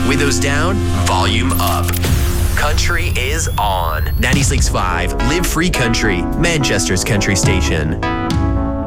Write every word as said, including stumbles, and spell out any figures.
Windows down, volume up. Country is on. ninety-six point five, Live Free Country, Manchester's country station.